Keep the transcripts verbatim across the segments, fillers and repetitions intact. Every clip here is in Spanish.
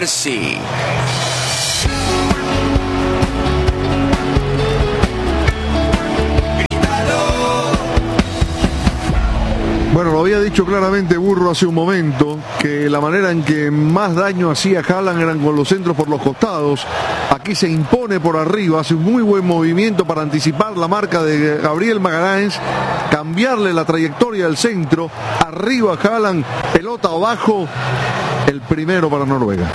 Jersey. Bueno, lo había dicho claramente Burro hace un momento, que la manera en que más daño hacía Haaland eran con los centros por los costados. Aquí se impone por arriba, hace un muy buen movimiento para anticipar la marca de Gabriel Magalhães, cambiarle la trayectoria del centro, arriba Haaland, pelota abajo, el primero para Noruega.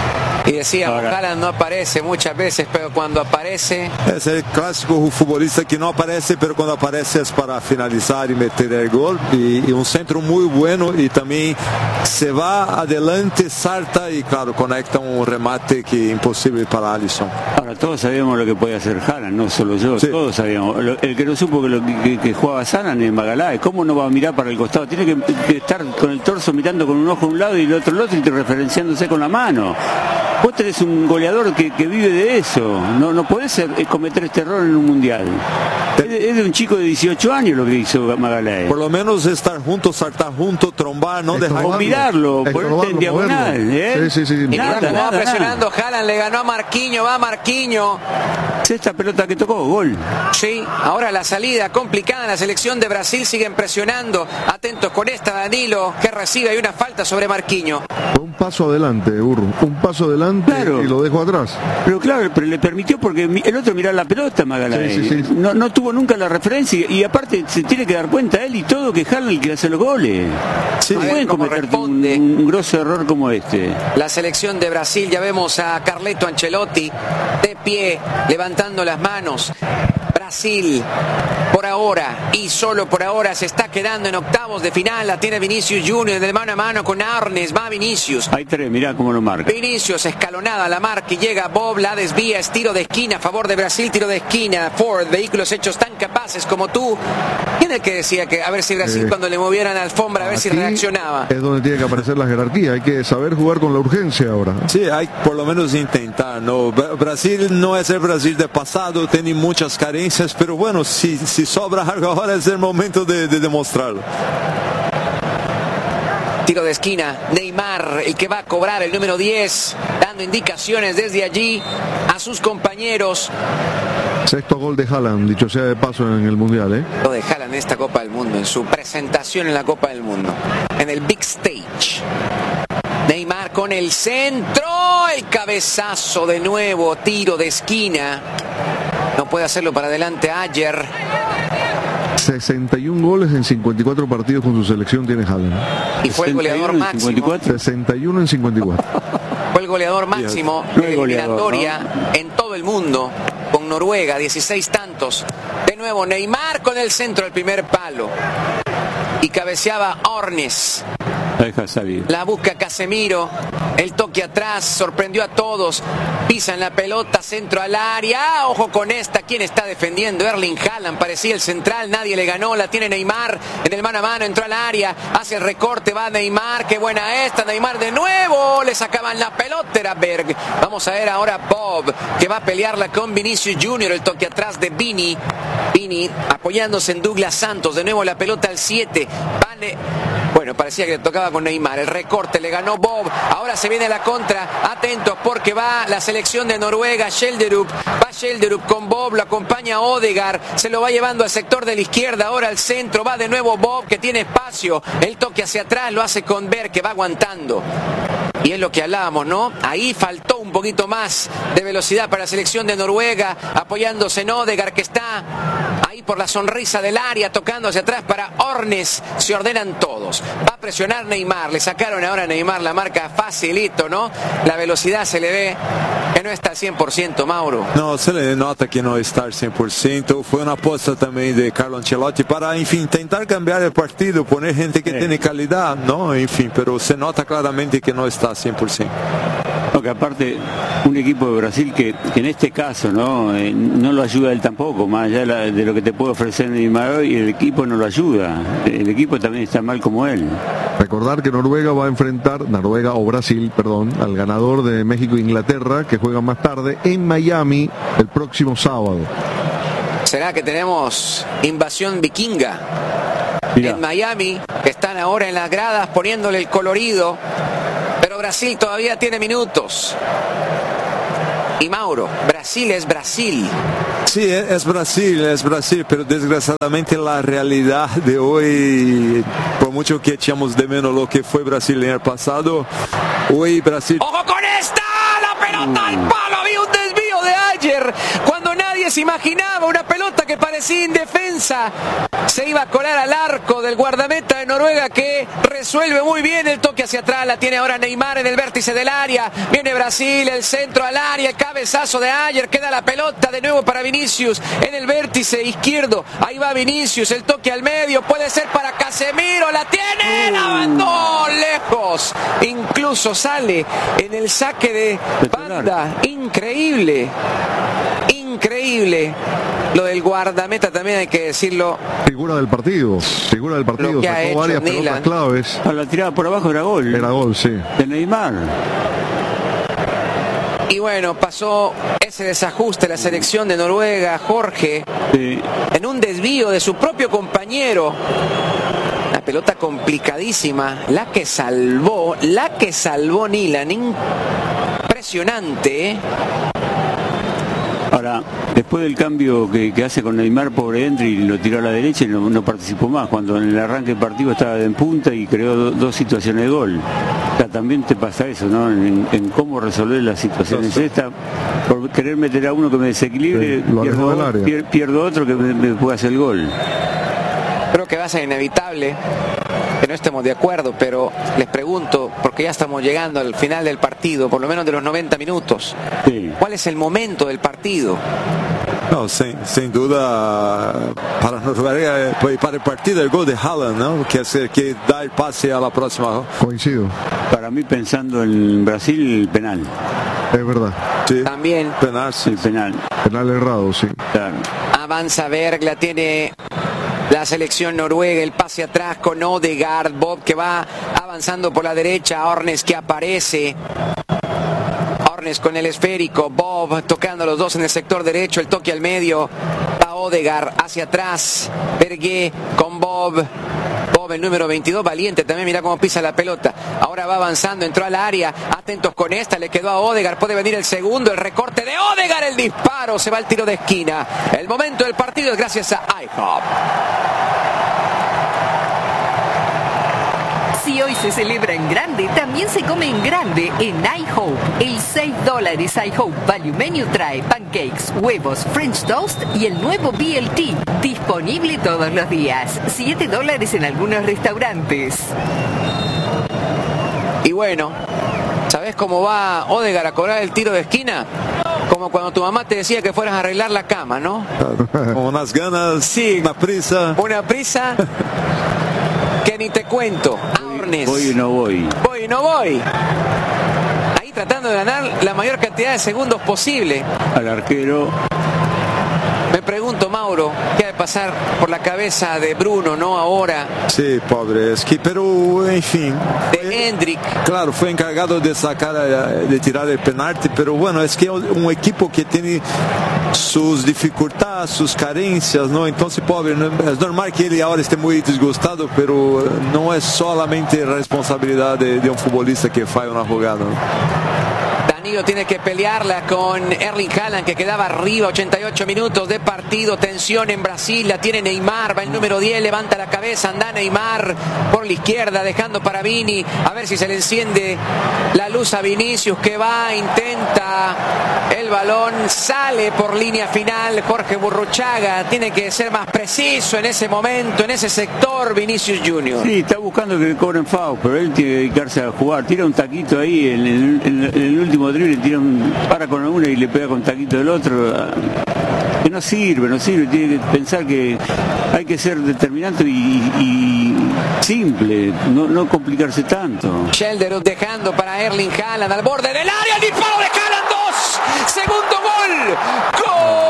Y decíamos, Haaland no aparece muchas veces, pero cuando aparece... Es el clásico futbolista que no aparece, pero cuando aparece es para finalizar y meter el gol. Y, y un centro muy bueno, y también se va adelante, salta y claro, conecta un remate que es imposible para Alisson. Ahora, todos sabíamos lo que podía hacer Haaland, no solo yo, sí. Todos sabíamos. El que no supo que, lo, que, que jugaba Haaland es Magalhães. ¿Cómo no va a mirar para el costado? Tiene que, que estar con el torso mirando con un ojo a un lado y el otro al otro y referenciándose con la mano. Vos tenés un goleador que, que vive de eso. No, no podés cometer este error en un mundial. Es de, es de un chico de dieciocho años lo que hizo Magalhães. Por lo menos estar juntos, saltar juntos, trombar, no dejar. O mirarlo, ponerte en diagonal. ¿eh? Sí, sí, sí. Y nada, nada, va presionando nada. Haaland le ganó a Marquinhos, va Marquinhos. Esta pelota que tocó, gol. Sí, ahora la salida complicada en la selección de Brasil, siguen presionando. Atentos con esta, Danilo, que recibe, hay una falta sobre Marquinhos. Un paso adelante, Burro, un paso adelante. Claro. Y lo dejo atrás. Pero claro, pero le permitió porque el otro miraba la pelota, Magalhães. Sí, sí, sí. No, no tuvo nunca la referencia y aparte se tiene que dar cuenta él y todo que Haaland el que hace los goles. Sí, no pueden cometer un, un grosso error como este. La selección de Brasil, ya vemos a Carleto Ancelotti de pie, levantando las manos. Brasil, por ahora y solo por ahora, se está quedando en octavos de final. La tiene Vinicius Junior de mano a mano con Arnes. Va Vinicius. Hay tres, mirá cómo lo marca. Vinicius, escalonada la marca y llega Bob, la desvía, es tiro de esquina a favor de Brasil, tiro de esquina. Ford, vehículos hechos tan capaces como tú. ¿Quién es el que decía que a ver si Brasil eh, cuando le movieran la alfombra a ver si reaccionaba? Es donde tiene que aparecer la jerarquía. Hay que saber jugar con la urgencia ahora. Sí, hay por lo menos intentar, ¿no? Brasil no es el Brasil del pasado, tiene muchas carencias, pero bueno, si, si sobra algo ahora es el momento de, de demostrarlo. Tiro de esquina, Neymar, el que va a cobrar, el número diez, dando indicaciones desde allí a sus compañeros. Sexto gol de Haaland, dicho sea de paso en el Mundial, ¿eh? Lo de Haaland en esta Copa del Mundo, en su presentación en la Copa del Mundo, en el Big Stage. Neymar con el centro, el cabezazo de nuevo, tiro de esquina. No puede hacerlo para adelante Ayer. sesenta y un goles en cincuenta y cuatro partidos con su selección tiene Haaland. Y fue el goleador máximo. sesenta y uno en cincuenta y cuatro. Fue el goleador máximo de la eliminatoria ¿no? en todo el mundo, con Noruega, dieciséis tantos. De nuevo Neymar con el centro del primer palo. Y cabeceaba Arnes. Deja salir. La busca Casemiro, el toque atrás, sorprendió a todos, pisan la pelota, centro al área, ojo con esta, ¿quién está defendiendo? Erling Haaland, parecía el central, nadie le ganó, la tiene Neymar, en el mano a mano, entró al área, hace el recorte, va Neymar, qué buena esta, Neymar de nuevo, le sacaban la pelota, era Berg. Vamos a ver ahora Bob, que va a pelearla con Vinicius Junior, el toque atrás de Vini, Vini apoyándose en Douglas Santos, de nuevo la pelota al siete, vale. Bueno, parecía que le tocaba con Neymar. El recorte le ganó Bob. Ahora se viene la contra. Atentos porque va la selección de Noruega. Schjelderup. Va Schjelderup con Bob. Lo acompaña Odegaard. Se lo va llevando al sector de la izquierda. Ahora al centro. Va de nuevo Bob que tiene espacio. El toque hacia atrás lo hace con Berg que va aguantando. Y es lo que hablábamos, ¿no? Ahí faltó un poquito más de velocidad para la selección de Noruega, apoyándose en Odegaard, que está ahí por la sonrisa del área, tocando hacia atrás para Arnes. Se ordenan todos. Va a presionar Neymar. Le sacaron ahora a Neymar la marca facilito, ¿no? La velocidad se le ve que no está al cien por ciento, Mauro. No, se le nota que no está al cien por ciento. Fue una apuesta también de Carlo Ancelotti para, en fin, intentar cambiar el partido, poner gente que sí. tiene calidad, ¿no? En fin, pero se nota claramente que no está cien por ciento. Porque aparte un equipo de Brasil que, que en este caso no eh, no lo ayuda él tampoco, más allá de, la, de lo que te puede ofrecer Neymar hoy, el equipo no lo ayuda, el equipo también está mal como él. Recordar que Noruega va a enfrentar, Noruega o Brasil, perdón, al ganador de México e Inglaterra, que juega más tarde en Miami el próximo sábado. ¿Será que tenemos invasión vikinga? Mirá. En Miami, que están ahora en las gradas poniéndole el colorido? Brasil todavía tiene minutos. Y Mauro, Brasil es Brasil. Sí, es Brasil, es Brasil, pero desgraciadamente la realidad de hoy, por mucho que echamos de menos lo que fue Brasil en el pasado, hoy Brasil... ¡Ojo con esta! ¡La pelota al palo! Había un desvío de ayer cuando nadie se imaginaba una pelota que parecía indefensa. Se iba a colar al arco del guardameta de Noruega, que resuelve muy bien el toque hacia atrás. La tiene ahora Neymar en el vértice del área. Viene Brasil, el centro al área, el cabezazo de Ayer. Queda la pelota de nuevo para Vinicius en el vértice izquierdo. Ahí va Vinicius, el toque al medio. Puede ser para Casemiro. La tiene, la mandó lejos. Incluso sale en el saque de banda. Increíble. Increíble. Lo del guardameta también hay que decirlo. Figura del partido, figura del partido, sacó hecho varias Nilan. pelotas claves. A la tirada por abajo era gol. Era gol, sí. De Neymar. Y bueno, pasó ese desajuste la selección de Noruega, Jorge, Sí. en un desvío de su propio compañero. Una pelota complicadísima, la que salvó, la que salvó Nilan. Impresionante, ¿eh? Ahora, después del cambio que, que hace con Neymar, pobre Endrick, lo tiró a la derecha y no, no participó más, cuando en el arranque del partido estaba en punta y creó do, dos situaciones de gol. O sea, también te pasa eso, ¿no? En, en cómo resolver las situaciones esta, por querer meter a uno que me desequilibre, Sí, lo alejó del pierdo, área. pier- pierdo otro que me, me pueda hacer el gol. Creo que va a ser inevitable que no estemos de acuerdo, pero les pregunto, porque ya estamos llegando al final del partido, por lo menos de los noventa minutos. Sí. ¿Cuál es el momento del partido? No, sin, sin duda, para Noruega, para el partido, el gol de Haaland, ¿no? Que hace que da el pase a la próxima. Coincido, Para mí, pensando en Brasil, penal. es verdad. Sí, También penal, sí. El penal, Penal errado, sí. claro. avanza Berg, la tiene la selección noruega, el pase atrás con Odegaard, Bob que va avanzando por la derecha, Ornes que aparece. Ornes con el esférico, Bob tocando a los dos en el sector derecho, el toque al medio, va Odegaard hacia atrás, Bergué con Bob. Bob, el número veintidós, valiente también, mira cómo pisa la pelota. Ahora va avanzando, entró al área, atentos con esta, le quedó a Odegaard, puede venir el segundo, el recorte de Odegaard, el disparo, se va el tiro de esquina. El momento del partido es gracias a iHop. Si hoy se celebra en grande, también se come en grande en iHope. El seis dólares iHope Value Menu trae pancakes, huevos, French toast y el nuevo B L T. Disponible todos los días. siete dólares en algunos restaurantes. Y bueno, ¿sabés cómo va Odegaard a cobrar el tiro de esquina? Como cuando tu mamá te decía que fueras a arreglar la cama, ¿no? Con unas ganas, Sí. una prisa. Una prisa que ni te cuento. Ornes. Voy y no voy. Voy y no voy. Ahí tratando de ganar la mayor cantidad de segundos posible. Al arquero. Me pregunto, Mauro, ¿qué ha de pasar por la cabeza de Bruno, no ahora? Sí, pobre, es que, pero, en fin. De Endrick. Claro, fue encargado de sacar, eh, de tirar el penalti, pero bueno, es que un equipo que tiene sus dificultades, sus carencias, ¿no? Entonces, pobre, no, es normal que él ahora esté muy disgustado, pero no es solamente responsabilidad de, de un futbolista que falla una jugada, ¿no? Danilo tiene que pelearla con Erling Haaland, que quedaba arriba, ochenta y ocho minutos de partido, tensión en Brasil, la tiene Neymar, va el número diez, levanta la cabeza, anda Neymar por la izquierda, dejando para Vini, a ver si se le enciende la luz a Vinicius, que va, intenta el balón, sale por línea final, Jorge Burruchaga tiene que ser más preciso en ese momento, en ese sector, Vinicius junior Sí, está buscando que le cobren foul, pero él tiene que dedicarse a jugar. Tira un taquito ahí en el, en el- en el último drible, tira un, para con una y le pega con taquito del otro. Que no sirve, no sirve. Tiene que pensar que hay que ser determinante y, y simple, no, no complicarse tanto. Schelderup dejando para Erling Haaland al borde del área, el disparo de Haaland, dos, segundo gol, gol.